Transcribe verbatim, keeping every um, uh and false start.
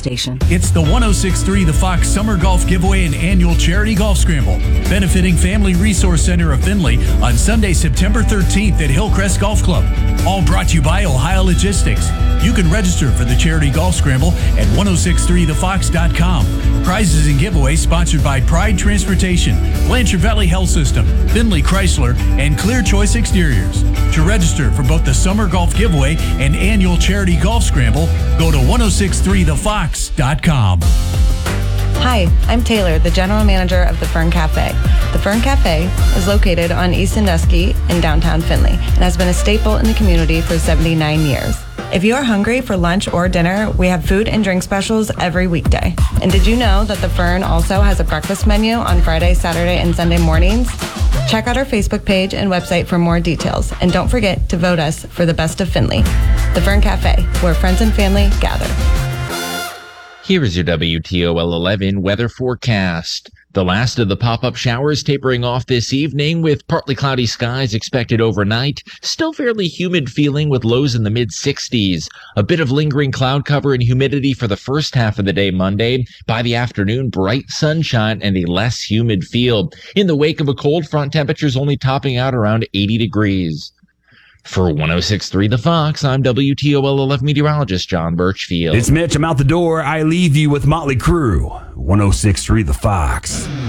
station. It's the one oh six point three The Fox Summer Golf Giveaway and Annual Charity Golf Scramble, benefiting Family Resource Center of Findlay on Sunday, September thirteenth at Hillcrest Golf Club. All brought to you by Ohio Logistics. You can register for the Charity Golf Scramble at ten sixty-three the fox dot com. Prizes and giveaways sponsored by Pride Transportation, Blanchard Valley Health System, Findlay Chrysler, and Clear Choice Exteriors. To register for both the Summer Golf Giveaway and Annual Charity Golf Scramble, go to ten sixty-three the fox dot com. Hi, I'm Taylor, the General Manager of the Fern Cafe. The Fern Cafe is located on East Sandusky in downtown Findlay and has been a staple in the community for seventy-nine years. If you are hungry for lunch or dinner, we have food and drink specials every weekday. And did you know that the Fern also has a breakfast menu on Friday, Saturday, and Sunday mornings? Check out our Facebook page and website for more details. And don't forget to vote us for the best of Findlay. The Fern Cafe, where friends and family gather. Here is your W T O L eleven weather forecast. The last of the pop-up showers tapering off this evening with partly cloudy skies expected overnight. Still fairly humid feeling with lows in the mid sixties. A bit of lingering cloud cover and humidity for the first half of the day Monday. By the afternoon, bright sunshine and a less humid feel. In the wake of a cold front, temperatures only topping out around eighty degrees. For ten sixty-three The Fox, I'm W T O L eleven meteorologist John Birchfield. It's Mitch. I'm out the door. I leave you with Motley Crue. ten sixty-three The Fox.